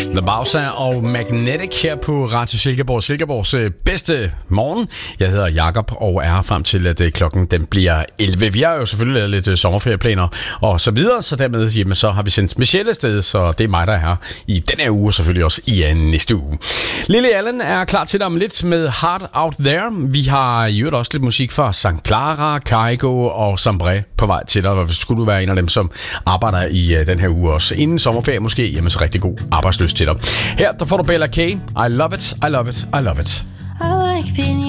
The Bowser og Magnetic her på Radio Silkeborg. Silkeborgs bedste morgen. Jeg hedder Jakob og er her frem til, at klokken den bliver 11. Vi har jo selvfølgelig lavet lidt sommerferieplaner og så videre, så dermed jamen, så har vi sendt Michelle afsted, så det er mig, der er her i denne her uge, og selvfølgelig også i næste uge. Lily Allen er klar til dig om lidt med Heart Out There. Vi har i øvrigt også lidt musik fra St. Clara, Kygo og Sambre på vej til dig. Skulle du være en af dem, som arbejder i den her uge også inden sommerferie måske, jamen så rigtig god arbejdslyst til dig. Her der får du Bella K. I love it, I love it, I love it. I like being